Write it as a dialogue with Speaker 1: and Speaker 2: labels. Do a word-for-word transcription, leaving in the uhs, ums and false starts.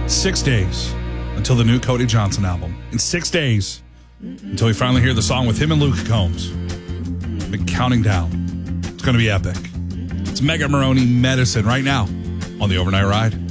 Speaker 1: Six days until the new Cody Johnson album. In six days until we finally hear the song with him and Luke Combs. Been counting down. It's going to be epic. It's Mega Maroney Medicine right now on the Overnight Ride.